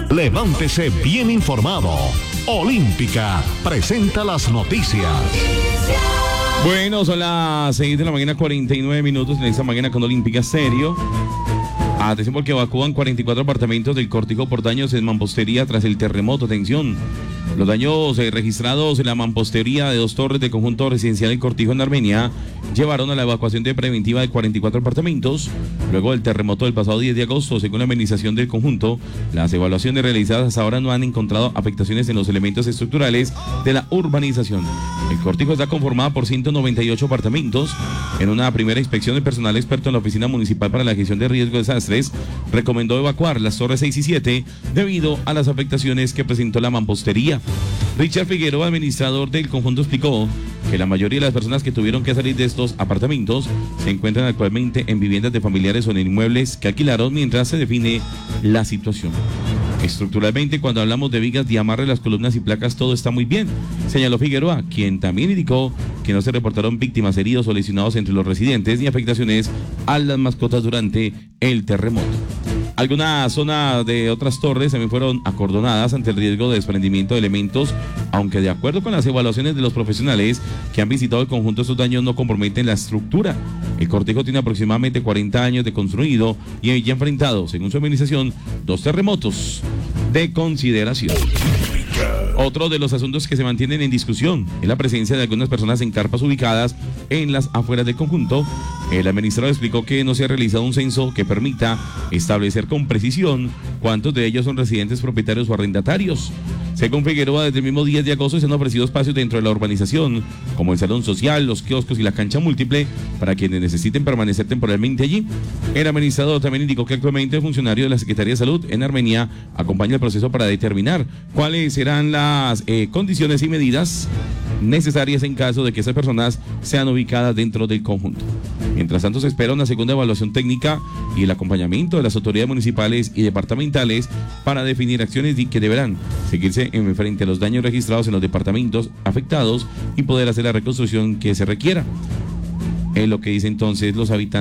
Levántese bien informado. Olímpica presenta las noticias. Bueno, son las 6 de la mañana, 49 minutos en esta mañana con Olímpica Serio. Atención porque evacúan 44 apartamentos del Cortijo por daños en mampostería tras el terremoto. Atención. Los daños registrados en la mampostería de 2 torres del conjunto residencial del Cortijo en Armenia llevaron a la evacuación preventiva de 44 apartamentos luego del terremoto del pasado 10 de agosto. Según la administración del conjunto, las evaluaciones realizadas hasta ahora no han encontrado afectaciones en los elementos estructurales de la urbanización. El Cortijo está conformado por 198 apartamentos. En una primera inspección, el personal experto en la Oficina Municipal para la Gestión de Riesgo de Desastres recomendó evacuar las torres 6 y 7 debido a las afectaciones que presentó la mampostería. Richard Figueroa, administrador del conjunto, explicó que la mayoría de las personas que tuvieron que salir de estos apartamentos se encuentran actualmente en viviendas de familiares o en inmuebles que alquilaron mientras se define la situación. Estructuralmente, cuando hablamos de vigas de amarre, las columnas y placas, todo está muy bien, señaló Figueroa, quien también indicó que no se reportaron víctimas, heridos o lesionados entre los residentes ni afectaciones a las mascotas durante el terremoto. Algunas zonas de otras torres también fueron acordonadas ante el riesgo de desprendimiento de elementos, aunque de acuerdo con las evaluaciones de los profesionales que han visitado el conjunto, estos daños no comprometen la estructura. El Cortijo tiene aproximadamente 40 años de construido y ya enfrentado, según su administración, 2 terremotos de consideración. Otro de los asuntos que se mantienen en discusión es la presencia de algunas personas en carpas ubicadas en las afueras del conjunto. El administrador explicó que no se ha realizado un censo que permita establecer con precisión cuántos de ellos son residentes, propietarios o arrendatarios. Según Figueroa, desde el mismo 10 de agosto se han ofrecido espacios dentro de la urbanización, como el salón social, los kioscos y la cancha múltiple, para quienes necesiten permanecer temporalmente allí. El administrador también indicó que actualmente el funcionario de la Secretaría de Salud en Armenia acompaña el proceso para determinar cuáles serán las condiciones y medidas necesarias en caso de que esas personas sean ubicadas dentro del conjunto. Mientras tanto, se espera una segunda evaluación técnica y el acompañamiento de las autoridades municipales y departamentales para definir acciones que deberán seguirse en frente a los daños registrados en los departamentos afectados y poder hacer la reconstrucción que se requiera. Es lo que dicen entonces los habitantes